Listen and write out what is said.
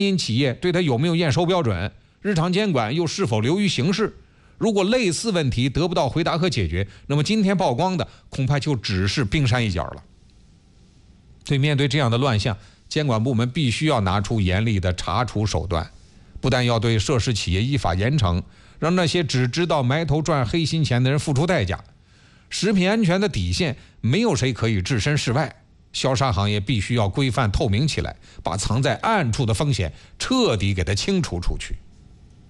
因企业对它有没有验收标准，日常监管又是否流于形式。如果类似问题得不到回答和解决，那么今天曝光的恐怕就只是冰山一角了。面对这样的乱象，监管部门必须要拿出严厉的查处手段，不但要对涉事企业依法严惩，让那些只知道埋头赚黑心钱的人付出代价。食品安全的底线，没有谁可以置身事外。消杀行业必须要规范透明起来，把藏在暗处的风险彻底给它清除出去。